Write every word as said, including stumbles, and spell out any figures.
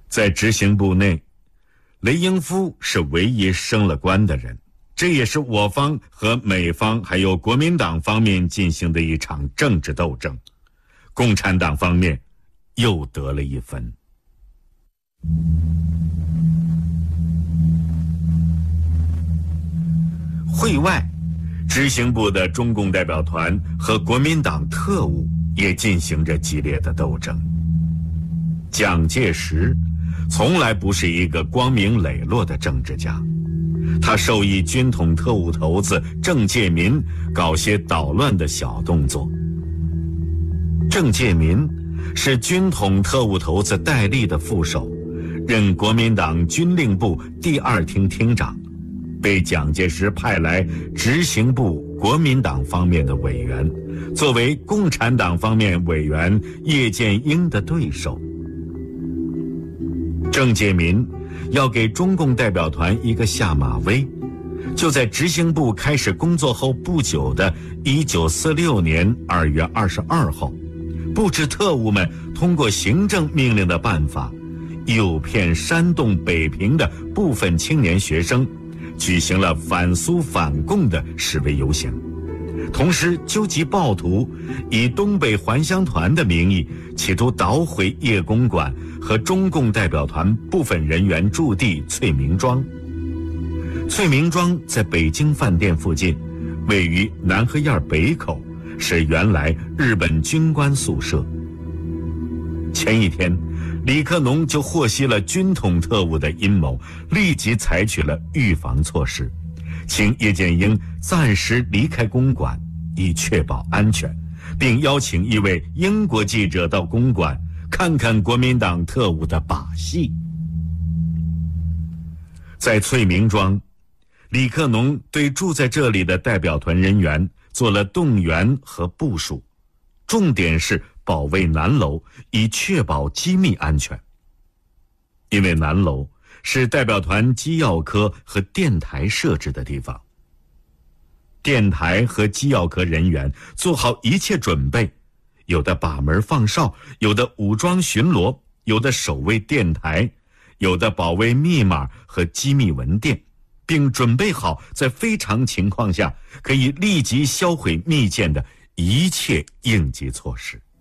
在执行部内，雷英夫是唯一升了官的人，这也是我方和美方还有国民党方面进行的一场政治斗争。共产党方面又得了一分。会外，执行部的中共代表团和国民党特务也进行着激烈的斗争。蒋介石从来不是一个光明磊落的政治家，他授意军统特务头子郑介民搞些捣乱的小动作。郑介民是军统特务头子戴笠的副手，任国民党军令部第二厅厅长，被蒋介石派来执行部国民党方面的委员，作为共产党方面委员叶剑英的对手。郑介民要给中共代表团一个下马威，就在执行部开始工作后不久的一九四六年二月二十二号，布置特务们通过行政命令的办法，诱骗煽动北平的部分青年学生，举行了反苏反共的示威游行，同时纠集暴徒，以东北还乡团的名义，企图捣毁叶公馆和中共代表团部分人员驻地翠明庄。翠明庄在北京饭店附近，位于南河沿北口，是原来日本军官宿舍。前一天，李克农就获悉了军统特务的阴谋，立即采取了预防措施，请叶剑英暂时离开公馆，以确保安全，并邀请一位英国记者到公馆看看国民党特务的把戏。在翠明庄，李克农对住在这里的代表团人员做了动员和部署，重点是保卫南楼，以确保机密安全。因为南楼是代表团机要科和电台设置的地方，电台和机要科人员做好一切准备，有的把门放哨，有的武装巡逻，有的守卫电台，有的保卫密码和机密文件，并准备好在非常情况下可以立即销毁密件的一切应急措施。